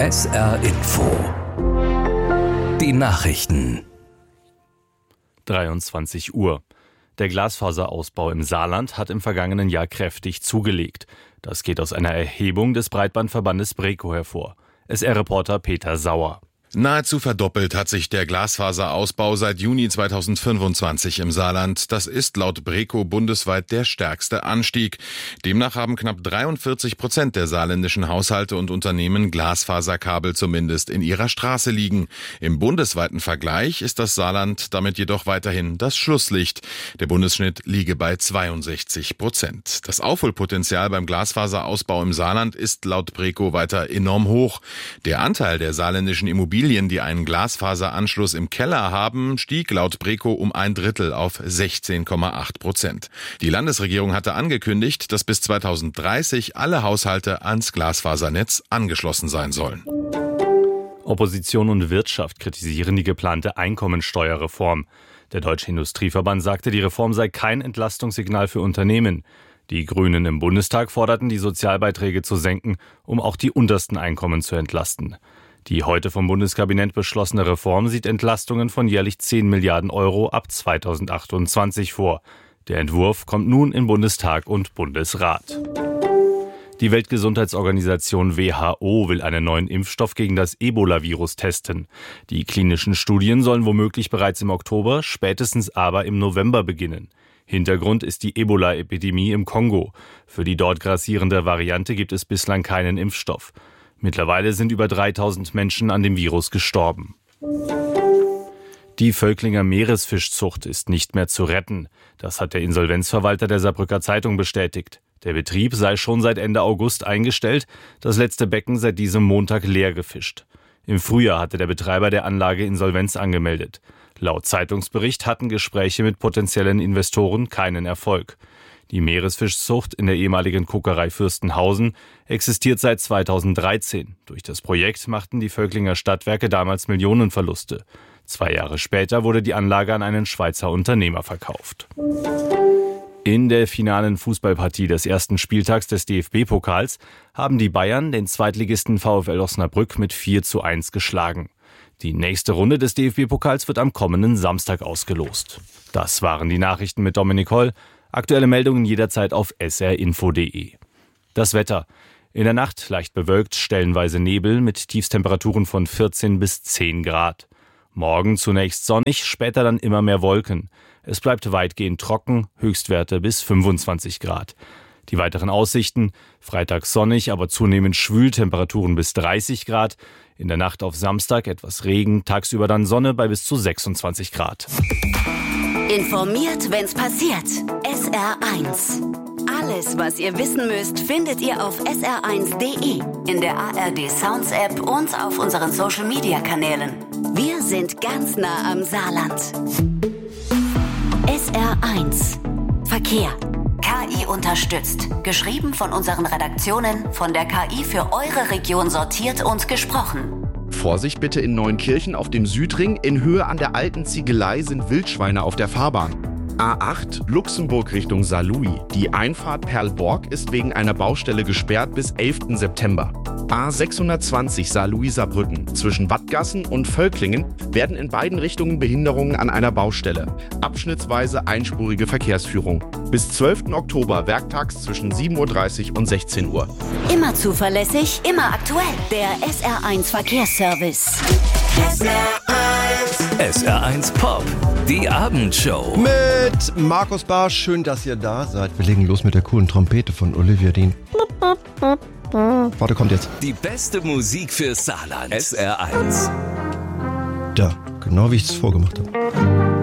SR Info. Die Nachrichten. 23 Uhr. Der Glasfaserausbau im Saarland hat im vergangenen Jahr kräftig zugelegt. Das geht aus einer Erhebung des Breitbandverbandes BREKO hervor. SR-Reporter Peter Sauer. Nahezu verdoppelt hat sich der Glasfaserausbau seit Juni 2025 im Saarland. Das ist laut BREKO bundesweit der stärkste Anstieg. Demnach haben knapp 43% der saarländischen Haushalte und Unternehmen Glasfaserkabel zumindest in ihrer Straße liegen. Im bundesweiten Vergleich ist das Saarland damit jedoch weiterhin das Schlusslicht. Der Bundesschnitt liege bei 62%. Das Aufholpotenzial beim Glasfaserausbau im Saarland ist laut BREKO weiter enorm hoch. Der Anteil der saarländischen Immobilien, die einen Glasfaseranschluss im Keller haben, stieg laut BREKO um 1/3 auf 16,8%. Die Landesregierung hatte angekündigt, dass bis 2030 alle Haushalte ans Glasfasernetz angeschlossen sein sollen. Opposition und Wirtschaft kritisieren die geplante Einkommensteuerreform. Der Deutsche Industrieverband sagte, die Reform sei kein Entlastungssignal für Unternehmen. Die Grünen im Bundestag forderten, die Sozialbeiträge zu senken, um auch die untersten Einkommen zu entlasten. Die heute vom Bundeskabinett beschlossene Reform sieht Entlastungen von jährlich 10 Milliarden Euro ab 2028 vor. Der Entwurf kommt nun in Bundestag und Bundesrat. Die Weltgesundheitsorganisation WHO will einen neuen Impfstoff gegen das Ebola-Virus testen. Die klinischen Studien sollen womöglich bereits im Oktober, spätestens aber im November beginnen. Hintergrund ist die Ebola-Epidemie im Kongo. Für die dort grassierende Variante gibt es bislang keinen Impfstoff. Mittlerweile sind über 3000 Menschen an dem Virus gestorben. Die Völklinger Meeresfischzucht ist nicht mehr zu retten. Das hat der Insolvenzverwalter der Saarbrücker Zeitung bestätigt. Der Betrieb sei schon seit Ende August eingestellt, das letzte Becken seit diesem Montag leer gefischt. Im Frühjahr hatte der Betreiber der Anlage Insolvenz angemeldet. Laut Zeitungsbericht hatten Gespräche mit potenziellen Investoren keinen Erfolg. Die Meeresfischzucht in der ehemaligen Kokerei Fürstenhausen existiert seit 2013. Durch das Projekt machten die Völklinger Stadtwerke damals Millionenverluste. 2 Jahre später wurde die Anlage an einen Schweizer Unternehmer verkauft. In der finalen Fußballpartie des ersten Spieltags des DFB-Pokals haben die Bayern den Zweitligisten VfL Osnabrück mit 4:1 geschlagen. Die nächste Runde des DFB-Pokals wird am kommenden Samstag ausgelost. Das waren die Nachrichten mit Dominik Holl. Aktuelle Meldungen jederzeit auf srinfo.de. Das Wetter. In der Nacht leicht bewölkt, stellenweise Nebel mit Tiefstemperaturen von 14 bis 10 Grad. Morgen zunächst sonnig, später dann immer mehr Wolken. Es bleibt weitgehend trocken, Höchstwerte bis 25 Grad. Die weiteren Aussichten: Freitag sonnig, aber zunehmend schwül, Temperaturen bis 30 Grad. In der Nacht auf Samstag etwas Regen, tagsüber dann Sonne bei bis zu 26 Grad. Informiert, wenn's passiert. SR1. Alles, was ihr wissen müsst, findet ihr auf sr1.de, in der ARD Sounds App und auf unseren Social Media Kanälen. Wir sind ganz nah am Saarland. SR1. Verkehr. KI unterstützt. Geschrieben von unseren Redaktionen, von der KI für eure Region sortiert und gesprochen. Vorsicht bitte in Neunkirchen auf dem Südring. In Höhe an der alten Ziegelei sind Wildschweine auf der Fahrbahn. A8 Luxemburg Richtung Saarlouis. Die Einfahrt Perlborg ist wegen einer Baustelle gesperrt bis 11. September. A620 Saarlouis-Saarbrücken. Zwischen Wattgassen und Völklingen werden in beiden Richtungen Behinderungen an einer Baustelle. Abschnittsweise einspurige Verkehrsführung. Bis 12. Oktober werktags zwischen 7:30 Uhr und 16 Uhr. Immer zuverlässig, immer aktuell. Der SR1 Verkehrsservice. SR1 Pop, die Abendshow. Mit Markus Barsch, schön, dass ihr da seid. Wir legen los mit der coolen Trompete von Olivia Dean. Warte, kommt jetzt. Die beste Musik für Saarland. SR1. Da, genau wie ich es vorgemacht habe.